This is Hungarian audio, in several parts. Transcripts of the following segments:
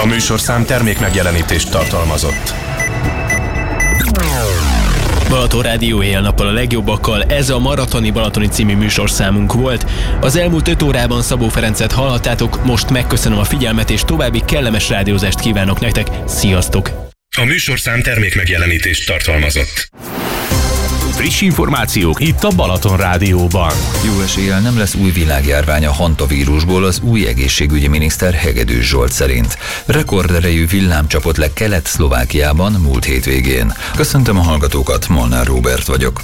műsorszám termékmegjelenítést tartalmazott. Balaton Rádió éjjel-nappal a legjobbakkal, ez a Maratoni Balatoni című műsorszámunk volt. Az elmúlt 5 órában Szabó Ferencet hallhattátok, most megköszönöm a figyelmet és további kellemes rádiózást kívánok nektek. Sziasztok! A műsorszám termékmegjelenítést tartalmazott. Friss információk itt a Balaton Rádióban. Jó eséllyel nem lesz új világjárvány a hantavírusból az új egészségügyi miniszter Hegedűs Zsolt szerint. Rekorderejű villám csapott le Kelet-Szlovákiában múlt hétvégén. Köszöntöm a hallgatókat, Molnár Róbert vagyok.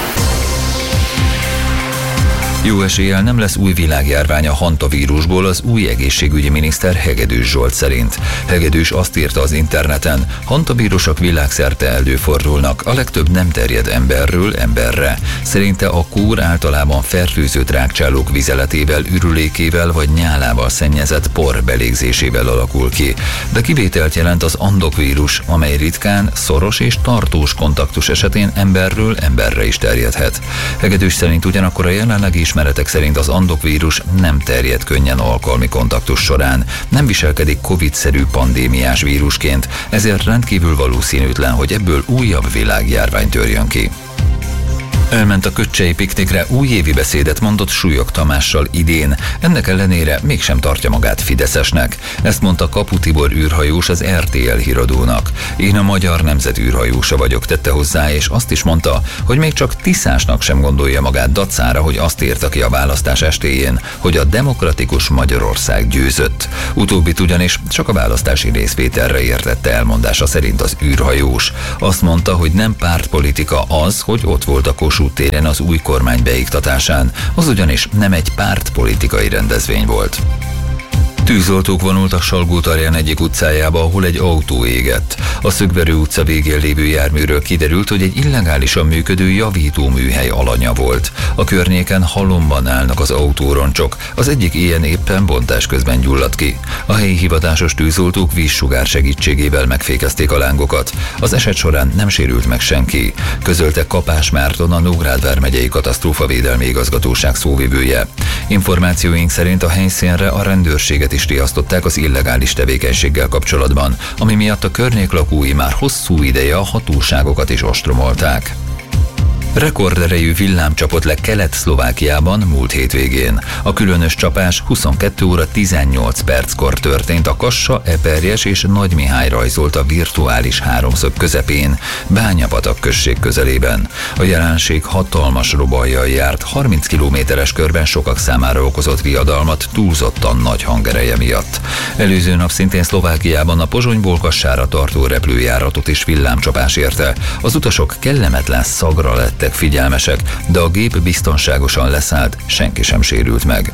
Jó eséllyel nem lesz új világjárvány a hantavírusból az új egészségügyi miniszter Hegedűs Zsolt szerint. Hegedűs azt írta az interneten, hantavírusok világszerte előfordulnak, a legtöbb nem terjed emberről emberre. Szerinte a kór általában fertőző trágcsálók vizeletével, ürülékével vagy nyálával szennyezett por belégzésével alakul ki. De kivételt jelent az andokvírus, amely ritkán, szoros és tartós kontaktus esetén emberről emberre is terjedhet. Hegedűs szerint ugyanakkor a jelenlegi ismeretek szerint az andokvírus nem terjed könnyen alkalmi kontaktus során, nem viselkedik Covid-szerű pandémiás vírusként, ezért rendkívül valószínűtlen, hogy ebből újabb világjárvány törjön ki. Elment a Köccsei piknikre, újévi beszédet mondott Súlyog Tamással idén, ennek ellenére mégsem tartja magát fideszesnek. Ezt mondta Kapu Tibor űrhajós az RTL híradónak. Én a magyar nemzet űrhajósa vagyok, tette hozzá, és azt is mondta, hogy még csak Tiszásnak sem gondolja magát dacára, hogy azt írta ki a választás estéjén, hogy a demokratikus Magyarország győzött. Utóbbit ugyanis csak a választási részvételre értette elmondása szerint az űrhajós. Azt mondta, hogy nem pártpolitika az, hogy ott volt a Kossuth téren az új kormány beiktatásán, az ugyanis nem egy pártpolitikai rendezvény volt. Tűzoltók vonultak Salgótarján egyik utcájába, ahol egy autó égett. A Szögverő utca végén lévő járműről kiderült, hogy egy illegálisan működő javítóműhely alanya volt. A környéken halomban állnak az autóroncsok, az egyik ilyen éppen bontás közben gyulladt ki. A helyi hivatásos tűzoltók vízsugár segítségével megfékezték a lángokat. Az eset során nem sérült meg senki, közölte Kapás Márton, a Nógrád vármegyei katasztrófavédelmi igazgatóság szóvivője. Információink szerint a helyszínre a rendőrséget is riasztották az illegális tevékenységgel kapcsolatban, ami miatt a környék lakói már hosszú ideje a hatóságokat is ostromolták. Rekorderejű villám csapott le Kelet-Szlovákiában múlt hétvégén. A különös csapás 22 óra 18 perckor történt a Kassa, Eperjes és Nagymihály rajzolta virtuális háromszög közepén, Bányapatak község közelében. A jelenség hatalmas robajjal járt, 30 kilométeres körben sokak számára okozott riadalmat túlzottan nagy hangereje miatt. Előző nap szintén Szlovákiában a Pozsonyból Kassára tartó repülőjáratot is villámcsapás érte. Az utasok kellemetlen szagra lettek figyelmesek, de a gép biztonságosan leszállt, senki sem sérült meg.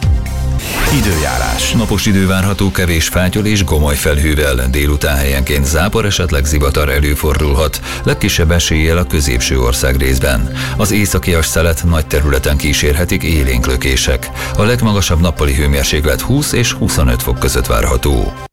Időjárás. Napos idő várható, kevés fátyol és gomoly felhővel, délután helyenként zápor, esetleg zivatar előfordulhat, legkisebb eséllyel a középső ország részben. Az északias szelet nagy területen kísérhetik élénk lökések. A legmagasabb nappali hőmérséklet 20 és 25 fok között várható.